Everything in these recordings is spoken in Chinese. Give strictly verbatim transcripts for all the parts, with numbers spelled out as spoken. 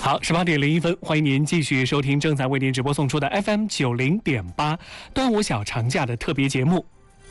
好，十八点零一分，欢迎您继续收听正在为您直播送出的 F M 九零点八端午小长假的特别节目。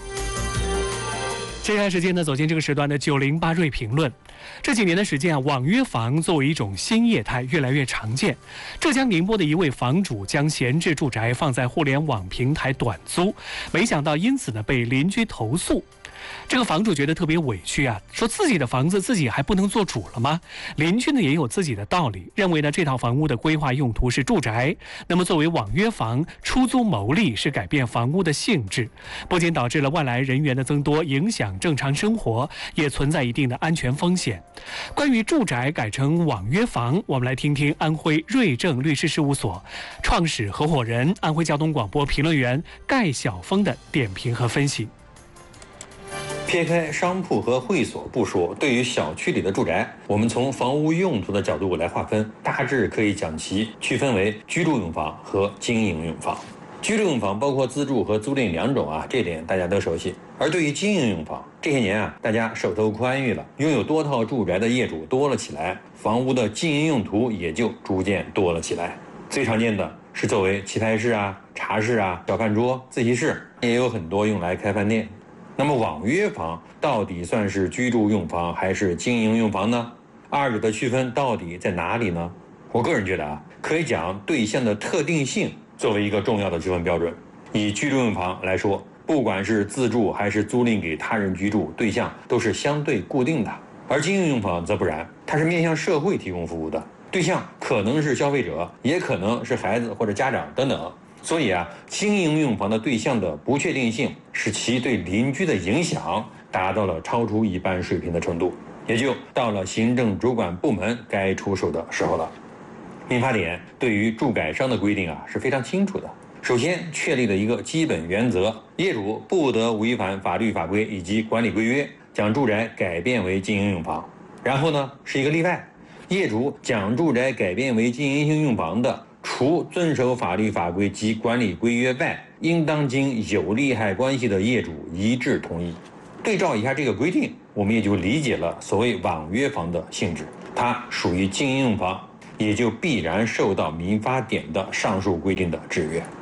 接下来时间呢，走进这个时段的九零八锐评论。这几年的时间啊，网约房作为一种新业态越来越常见。浙江宁波的一位房主将闲置住宅放在互联网平台短租，没想到因此呢被邻居投诉。这个房主觉得特别委屈啊，说自己的房子自己还不能做主了吗？邻居呢也有自己的道理，认为呢这套房屋的规划用途是住宅，那么作为网约房出租牟利是改变房屋的性质，不仅导致了外来人员的增多，影响正常生活，也存在一定的安全风险。关于住宅改成网约房，我们来听听安徽瑞正律师事务所创始合伙人、安徽交通广播评论员盖晓峰的点评和分析。 撇开商铺和会所不说，对于小区里的住宅，我们从房屋用途的角度来划分，大致可以将其区分为居住用房和经营用房。居住用房包括自住和租赁两种啊，这点大家都熟悉。而对于经营用房，这些年啊，大家手头宽裕了，拥有多套住宅的业主多了起来，房屋的经营用途也就逐渐多了起来。最常见的是作为棋牌室啊、茶室啊、小饭桌、自习室，也有很多用来开饭店。那么网约房到底算是居住用房还是经营用房呢？二者的区分到底在哪里呢？我个人觉得啊，可以讲对象的特定性作为一个重要的区分标准。以居住用房来说，不管是自住还是租赁给他人居住，对象都是相对固定的。而经营用房则不然，它是面向社会提供服务的，对象可能是消费者，也可能是孩子或者家长等等。所以啊，经营用房的对象的不确定性，使其对邻居的影响达到了超出一般水平的程度，也就到了行政主管部门该出手的时候了。民法典对于住改商的规定啊是非常清楚的。首先确立了一个基本原则，业主不得违反法律法规以及管理规约，将住宅改变为经营用房。然后呢是一个例外，业主将住宅改变为经营性用房的，除遵守法律法规及管理规约外，应当经有利害关系的业主一致同意。对照一下这个规定，我们也就理解了所谓网约房的性质，它属于经营用房，也就必然受到民法典的上述规定的制约。